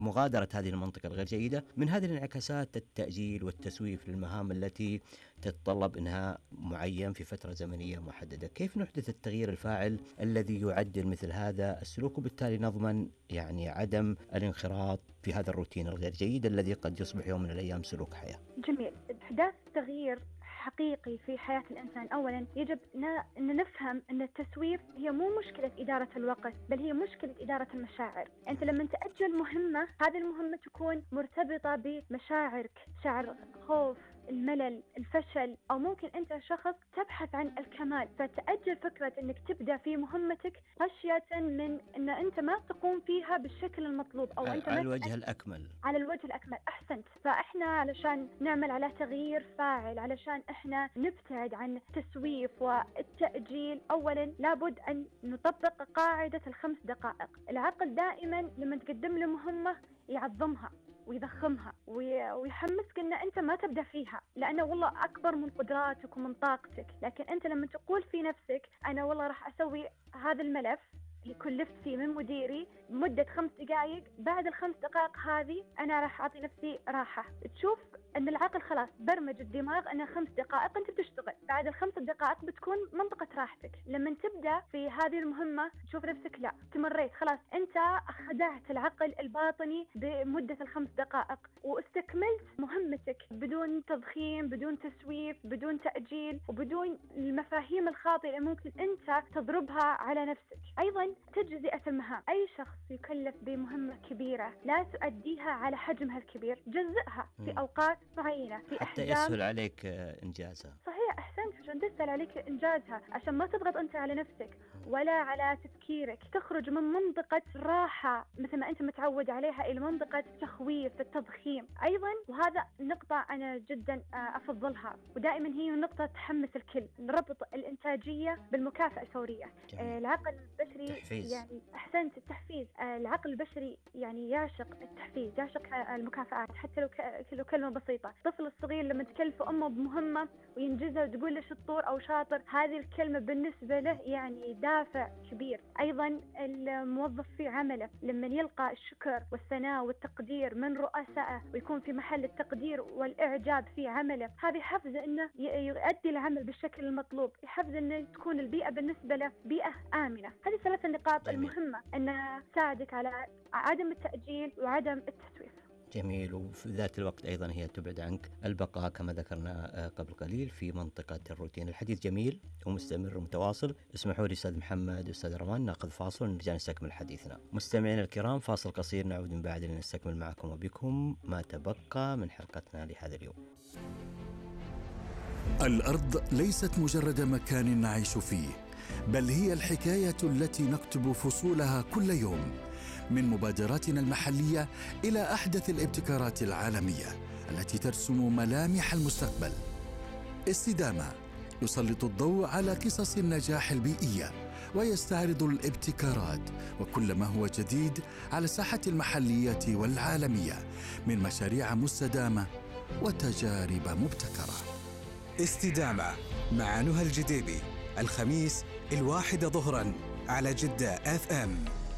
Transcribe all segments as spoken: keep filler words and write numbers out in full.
مغادرة هذه المنطقة الغير جيدة. من هذه الانعكاسات التأجيل والتسويف للمهام التي تتطلب إنهاء معين في فترة زمنية محددة. كيف نحدث التغيير الفاعل الذي يعدل مثل هذا السلوك وبالتالي نضمن يعني عدم الانخراط في هذا الروتين الغير جيد الذي قد يصبح يوم من الأيام سلوك حياة؟ جميل. إحداث تغيير حقيقي في حياة الإنسان، أولا يجب أن نفهم أن التسويف هي مو مشكلة إدارة الوقت، بل هي مشكلة إدارة المشاعر. أنت لما تأجل مهمة، هذه المهمة تكون مرتبطة بمشاعرك، شعر خوف، الملل، الفشل، أو ممكن أنت شخص تبحث عن الكمال، فتأجل فكرة أنك تبدأ في مهمتك خشية من أن أنت ما تقوم فيها بالشكل المطلوب، أو أنت على الوجه الأكمل على الوجه الأكمل. أحسنت. فإحنا علشان نعمل على تغيير فاعل، علشان إحنا نبتعد عن التسويف والتأجيل، أولا لابد أن نطبق قاعدة الخمس دقائق. العقل دائما لما تقدم له مهمة يعظمها ويضخمها ويحمسك ان انت ما تبدأ فيها، لانه والله اكبر من قدراتك ومن طاقتك. لكن انت لما تقول في نفسك انا والله راح اسوي هذا الملف اللي كلفت فيه من مديري مدة خمس دقائق، بعد الخمس دقائق هذه أنا راح أعطي نفسي راحة. تشوف أن العقل خلاص برمج الدماغ أنها خمس دقائق أنت بتشتغل، بعد الخمس دقائق بتكون منطقة راحتك. لما تبدأ في هذه المهمة تشوف نفسك لا تمريت، خلاص أنت خدعت العقل الباطني بمدة الخمس دقائق واستكملت مهمتك بدون تضخيم، بدون تسويف، بدون تأجيل، وبدون المفاهيم الخاطئة اللي ممكن أنت تضربها على نفسك. أيضا تجزئة المهام. أي شخص يكلف بمهمة كبيرة لا تؤديها على حجمها الكبير، جزئها في أوقات معينة، في حتى يسهل عليك إنجازها. صحيح، أحسنت، عشان تسهل عليك إنجازها، عشان ما تضغط أنت على نفسك ولا على تفكيرك، تخرج من منطقة راحة مثل ما أنت متعود عليها إلى منطقة تخويف، التضخيم. أيضا وهذا نقطة أنا جدا أفضلها ودائما هي نقطة تحمس الكل، ربط الإنتاجية بالمكافأة الفورية. آه العقل البشري تحفيز. يعني أحسنت التحفيز. آه العقل البشري يعني يعشق التحفيز، يعشق المكافآت حتى لو لو كلمة بسيطة. الطفل الصغير لما تكلف أمه بمهمة وينجزها وتقول له شطور أو شاطر، هذه الكلمة بالنسبة له يعني دافع كبير. أيضا الموظف في عمله لما يلقى الشكر والثناء والتقدير من رؤسائه ويكون في محل التقدير والإعجاب في عمله، هذه حفز أنه يؤدي العمل بالشكل المطلوب، يحفز أنه تكون البيئة بالنسبة له بيئة آمنة. هذه ثلاث النقاط المهمة أنها تساعدك على عدم التأجيل وعدم التسويف. جميل. وفي ذات الوقت أيضا هي تبعد عنك البقاء كما ذكرنا قبل قليل في منطقة الروتين. الحديث جميل ومستمر ومتواصل. اسمحوا لي أستاذ محمد وأستاذ روان ناخذ فاصل ونرجع نستكمل حديثنا. مستمعينا الكرام، فاصل قصير نعود من بعد لنستكمل معكم وبكم ما تبقى من حلقتنا لهذا اليوم. الأرض ليست مجرد مكان نعيش فيه، بل هي الحكاية التي نكتب فصولها كل يوم، من مبادراتنا المحلية إلى أحدث الابتكارات العالمية التي ترسم ملامح المستقبل. استدامة يسلط الضوء على قصص النجاح البيئية ويستعرض الابتكارات وكل ما هو جديد على الساحة المحلية والعالمية من مشاريع مستدامة وتجارب مبتكرة. استدامة مع نهى الجديبي، الخميس الواحدة ظهرا على جدة اف ام.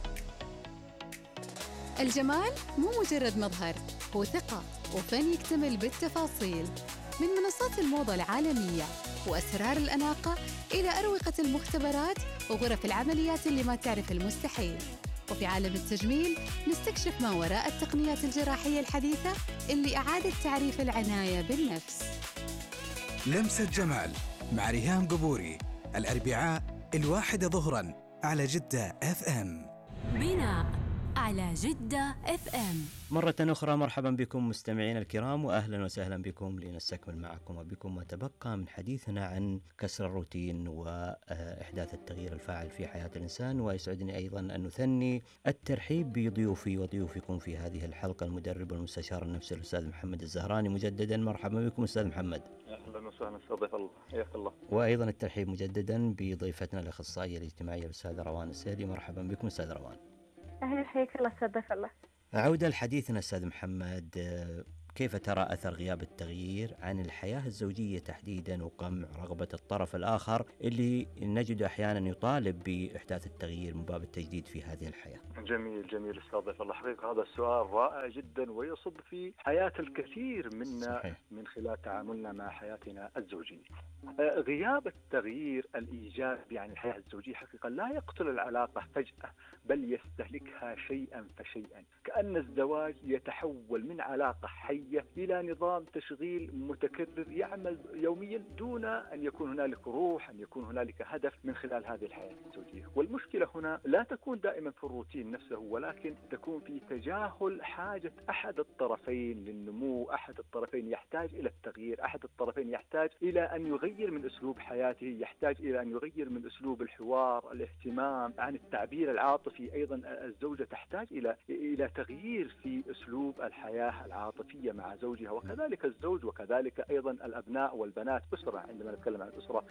الجمال مو مجرد مظهر، هو ثقة وفن يكتمل بالتفاصيل. من منصات الموضة العالمية وأسرار الأناقة إلى أروقة المختبرات وغرف العمليات اللي ما تعرف المستحيل. وفي عالم التجميل نستكشف ما وراء التقنيات الجراحية الحديثة اللي أعادت تعريف العناية بالنفس. لمسة جمال مع ريهام قبوري، الأربعاء الواحدة ظهراً على جدة اف ام. بناء على جدة اف ام. مرة أخرى مرحبا بكم مستمعين الكرام، وأهلا وسهلا بكم لنستكمل معكم وبكم ما تبقى من حديثنا عن كسر الروتين وإحداث التغيير الفاعل في حياة الإنسان. ويسعدني أيضا أن نثني الترحيب بضيوفي وضيوفكم في هذه الحلقة، المدرب والمستشار النفسي الأستاذ محمد الزهراني. مجددا مرحبا بكم أستاذ محمد. أهلا وسهلا أستاذ الله، حياك الله. وأيضا الترحيب مجددا بضيفتنا الأخصائية الاجتماعية الأستاذة روان السيري. مرحبا بكم أستاذ روان. أهلا، حياك الله أستاذ الله. عودة لحديثنا أستاذ محمد، كيف ترى أثر غياب التغيير عن الحياة الزوجية تحديدا وقمع رغبة الطرف الآخر اللي نجد أحيانا يطالب بإحداث التغيير من باب التجديد في هذه الحياة؟ جميل جميل أستاذ ضيف الله. حقيقة هذا السؤال رائع جدا ويصب في حياة الكثير منا صحيح. من خلال تعاملنا مع حياتنا الزوجية. غياب التغيير الإيجابي عن الحياة الزوجية حقيقة لا يقتل العلاقة فجأة، بل يستهلكها شيئا فشيئا، كأن الزواج يتحول من علاقة حية إلى نظام تشغيل متكرر يعمل يوميا دون أن يكون هنالك روح، أن يكون هنالك هدف من خلال هذه الحياة الزوجية. والمشكلة هنا لا تكون دائما في الروتين نفسه، ولكن تكون في تجاهل حاجة أحد الطرفين للنمو. أحد الطرفين يحتاج إلى التغيير، أحد الطرفين يحتاج إلى أن يغير من أسلوب حياته، يحتاج إلى أن يغير من أسلوب الحوار، الاهتمام عن التعبير العاطفي. أيضا الزوجة تحتاج إلى إلى تغيير في أسلوب الحياة العاطفية مع زوجها، وكذلك الزوج، وكذلك أيضا الأبناء والبنات، أسرة عندما نتكلم عن الأسرة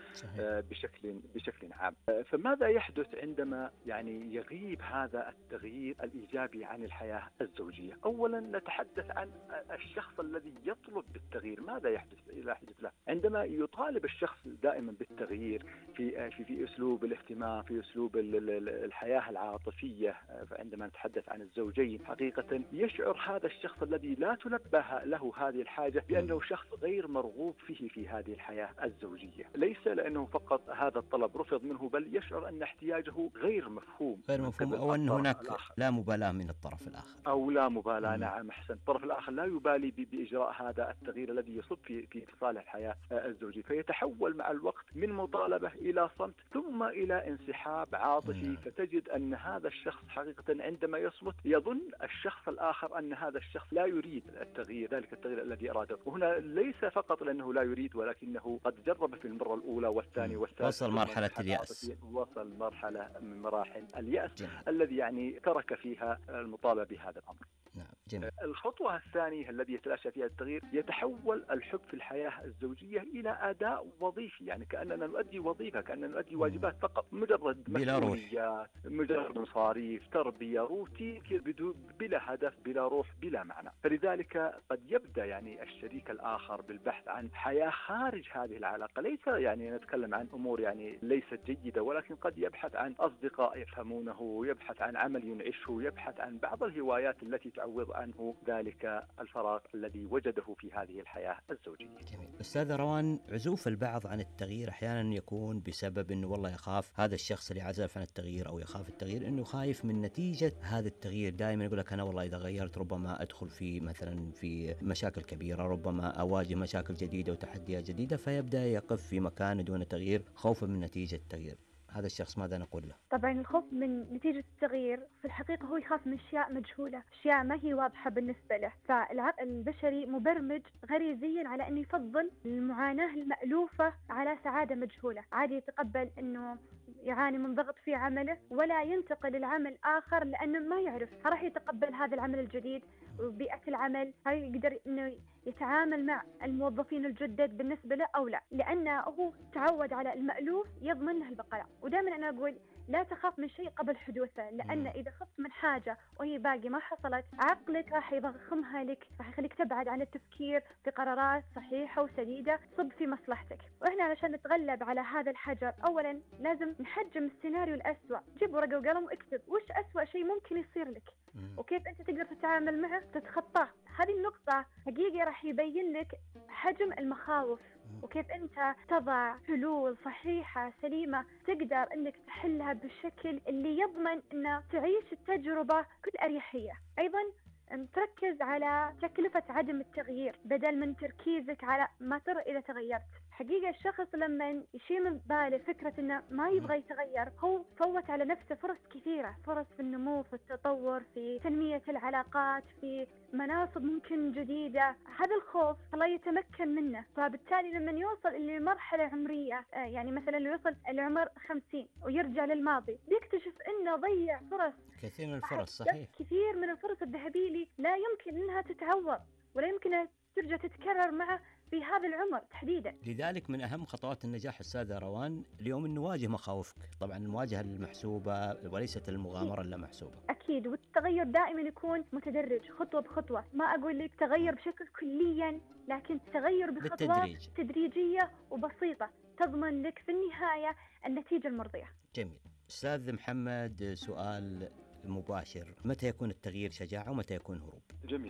بشكل بشكل عام. فماذا يحدث عندما يعني يغيب هذا التغيير الإيجابي عن الحياة الزوجية؟ أولا نتحدث عن الشخص الذي يطلب بالتغيير. ماذا يحدث يحدث له عندما يطالب الشخص دائما بالتغيير في في في أسلوب الاهتمام، في أسلوب الحياة العاطفية؟ عندما نتحدث عن الزوجين حقيقة يشعر هذا الشخص الذي لا تلبى له هذه الحاجة بأنه شخص غير مرغوب فيه في هذه الحياة الزوجية، ليس لأنه فقط هذا الطلب رفض منه، بل يشعر أن احتياجه غير مفهوم غير مفهوم أو أن هناك الآخر. لا مبالاة من الطرف الآخر أو لا مبالاة. نعم أحسن. الطرف الآخر لا يبالي بإجراء هذا التغيير الذي يصب في في صالح الحياة الزوجية، فيتحول مع الوقت من مطالبة إلى صمت ثم إلى انسحاب عاطفي. مم. فتجد أن هذا الشخص حقيقة عندما يصمت يظن الشخص الآخر أن هذا الشخص لا يريد التغيير، ذلك التغيير الذي أراده. وهنا ليس فقط لأنه لا يريد، ولكنه قد جرب في المرة الأولى والثانية والثالثة، وصل مرحلة اليأس، وصل مرحلة من مراحل اليأس جميل. الذي يعني ترك فيها المطالبة بهذا الأمر. نعم. جميل. الخطوة الثانية الذي يتلاشى فيها التغيير، يتحول الحب في الحياة الزوجية إلى أداء وظيفي، يعني كأننا نؤدي وظيفة، كأننا نؤدي واجبات فقط، مجرد مسؤوليات، مجرد مصاريف، تربية، روتين بلا هدف، بلا روح، بلا معنى. فلذلك قد يبدأ يعني الشريك الآخر بالبحث عن حياة خارج هذه العلاقة. ليس يعني نتكلم عن أمور يعني ليست جيدة، ولكن قد يبحث عن أصدقاء يفهمونه، يبحث عن عمل ينعشه، يبحث عن بعض الهوايات التي تعوض عنه ذلك الفراغ الذي وجده في هذه الحياة الزوجية. جميل. أستاذ روان، عزوف البعض عن التغيير أحيانا يكون بسبب أنه والله يخاف هذا الشخص اللي عزف عن التغيير أو يخاف التغيير أنه خايف من نتيجة هذا التغيير. دائما يقول لك أنا والله إذا غيرت ربما أدخل في مثلا في مشاكل كبيرة، ربما أواجه مشاكل جديدة وتحديات جديدة، فيبدأ يقف في مكان دون تغيير خوفا من نتيجة التغيير. هذا الشخص ماذا نقول له؟ طبعا الخوف من نتيجة التغيير في الحقيقة هو يخاف من أشياء مجهولة، أشياء ما هي واضحة بالنسبة له. فالعقل البشري مبرمج غريزيا على أنه يفضل المعاناة المألوفة على سعادة مجهولة. عادي يتقبل أنه يعاني من ضغط في عمله ولا ينتقل لعمل آخر لأنه ما يعرف راح يتقبل هذا العمل الجديد وبيئة العمل، هل يقدر أنه يتعامل مع الموظفين الجدد بالنسبة له أو لا، لأنه هو تعود على المألوف يضمن له البقاء. ودائما أنا أقول لا تخاف من شيء قبل حدوثه، لأن إذا خفت من حاجة وهي باقي ما حصلت، عقلك راح يضخمها لك، راح يخليك تبعد عن التفكير في قرارات صحيحة وسديدة تصب في مصلحتك. وإحنا علشان نتغلب على هذا الحجر أولا لازم نحجم السيناريو الأسوأ. جيب ورقة وقلم واكتب وش أسوأ شيء ممكن يصير لك وكيف أنت تقدر تتعامل معه تتخطاه. هذه النقطة حقيقة راح يبين لك حجم المخاوف وكيف أنت تضع حلول صحيحة سليمة تقدر أنك تحلها بالشكل اللي يضمن أن تعيش التجربة بكل أريحية. أيضا تركز على تكلفة عدم التغيير بدل من تركيزك على ما ترى إذا تغيرت. حقيقة الشخص لما يشيل من باله فكرة إنه ما يبغى يتغير هو فوت على نفسه فرص كثيرة، فرص في النمو، في التطور، في تنمية العلاقات، في مناصب ممكن جديدة. هذا الخوف الله يتمكن منه، فبالتالي لما يوصل إلى مرحلة عمرية يعني مثلا يوصل العمر خمسين ويرجع للماضي بيكتشف إنه ضيع فرص كثير من الفرص. صحيح، كثير من الفرص الذهبية اللي لا يمكن إنها تتعوض ولا يمكن أن ترجع تتكرر معه في هذا العمر تحديدا. لذلك من أهم خطوات النجاح أستاذة روان اليوم أن نواجه مخاوفك، طبعا المواجهة المحسوبة وليست المغامرة اللامحسوبة. أكيد، والتغير دائما يكون متدرج خطوة بخطوة. ما أقول لك تغير بشكل كليا، لكن تغير بخطوات بالتدريج. تدريجية وبسيطة تضمن لك في النهاية النتيجة المرضية. جميل. أستاذ محمد، سؤال مباشر، متى يكون التغيير شجاعة ومتى يكون هروب؟ جميل.